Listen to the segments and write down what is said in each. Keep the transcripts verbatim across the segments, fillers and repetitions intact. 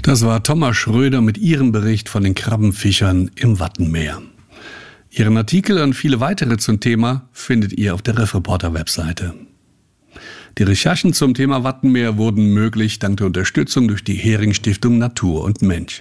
Das war Thomas Schröder mit ihrem Bericht von den Krabbenfischern im Wattenmeer. Ihren Artikel und viele weitere zum Thema findet ihr auf der Riff Reporter Webseite. Die Recherchen zum Thema Wattenmeer wurden möglich dank der Unterstützung durch die Hering-Stiftung Natur und Mensch.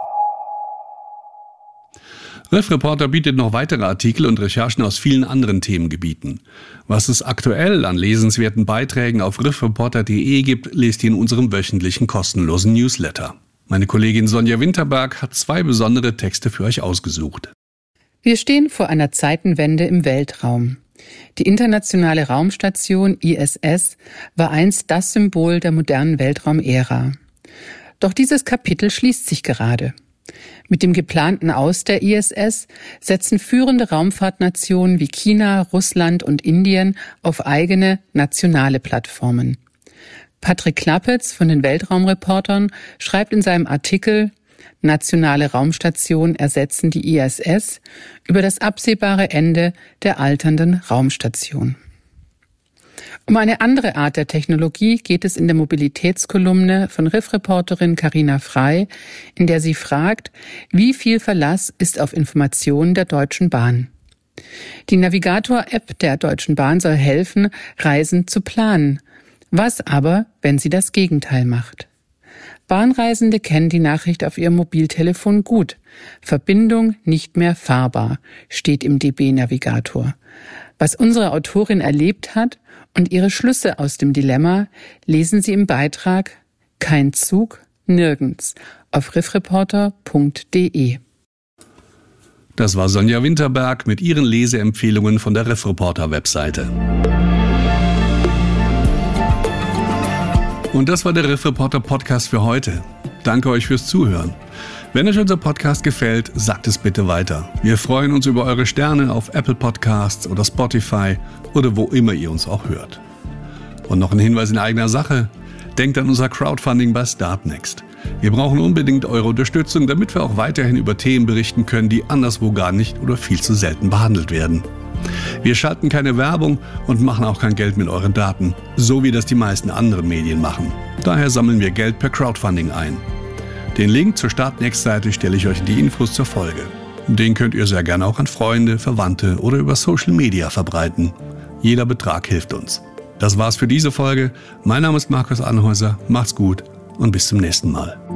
Riff Reporter bietet noch weitere Artikel und Recherchen aus vielen anderen Themengebieten. Was es aktuell an lesenswerten Beiträgen auf riff reporter punkt de gibt, lest ihr in unserem wöchentlichen kostenlosen Newsletter. Meine Kollegin Sonja Winterberg hat zwei besondere Texte für euch ausgesucht. Wir stehen vor einer Zeitenwende im Weltraum. Die internationale Raumstation I S S war einst das Symbol der modernen Weltraumära. Doch dieses Kapitel schließt sich gerade. Mit dem geplanten Aus der I S S setzen führende Raumfahrtnationen wie China, Russland und Indien auf eigene nationale Plattformen. Patrick Klappetz von den Weltraumreportern schreibt in seinem Artikel Nationale Raumstationen ersetzen die I S S über das absehbare Ende der alternden Raumstation. Um eine andere Art der Technologie geht es in der Mobilitätskolumne von Riff-Reporterin Carina Frei, in der sie fragt, wie viel Verlass ist auf Informationen der Deutschen Bahn? Die Navigator-App der Deutschen Bahn soll helfen, Reisen zu planen. Was aber, wenn sie das Gegenteil macht? Bahnreisende kennen die Nachricht auf ihrem Mobiltelefon gut. Verbindung nicht mehr fahrbar, steht im D B-Navigator. Was unsere Autorin erlebt hat und ihre Schlüsse aus dem Dilemma, lesen Sie im Beitrag Kein Zug, nirgends auf riff reporter punkt de. Das war Sonja Winterberg mit ihren Leseempfehlungen von der Riff Reporter Webseite. Und das war der Riff Reporter Podcast für heute. Danke euch fürs Zuhören. Wenn euch unser Podcast gefällt, sagt es bitte weiter. Wir freuen uns über eure Sterne auf Apple Podcasts oder Spotify oder wo immer ihr uns auch hört. Und noch ein Hinweis in eigener Sache. Denkt an unser Crowdfunding bei Startnext. Wir brauchen unbedingt eure Unterstützung, damit wir auch weiterhin über Themen berichten können, die anderswo gar nicht oder viel zu selten behandelt werden. Wir schalten keine Werbung und machen auch kein Geld mit euren Daten, so wie das die meisten anderen Medien machen. Daher sammeln wir Geld per Crowdfunding ein. Den Link zur Startnext-Seite stelle ich euch in die Infos zur Folge. Den könnt ihr sehr gerne auch an Freunde, Verwandte oder über Social Media verbreiten. Jeder Betrag hilft uns. Das war's für diese Folge. Mein Name ist Markus Anhäuser. Macht's gut und bis zum nächsten Mal.